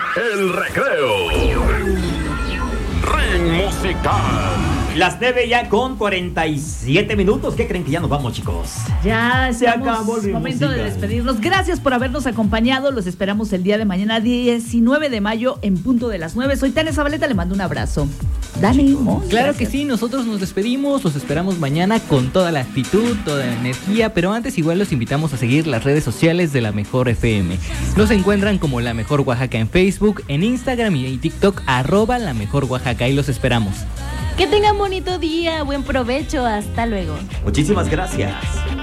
El Recreo. Ring musical. Las 9 ya con 47 minutos. ¿Qué creen que ya nos vamos, chicos? Ya se acabó el momento musical. de despedirnos. Gracias por habernos acompañado. Los esperamos el día de mañana, 19 de mayo, en punto de las 9. Soy Tania Zabaleta, le mando un abrazo. Dani, claro que sí, nosotros nos despedimos, los esperamos mañana con toda la actitud, toda la energía, pero antes igual los invitamos a seguir las redes sociales de La Mejor FM. Nos encuentran como La Mejor Oaxaca en Facebook, en Instagram y en TikTok, @La Mejor Oaxaca, y los esperamos. Que tengan bonito día, buen provecho, hasta luego. Muchísimas gracias.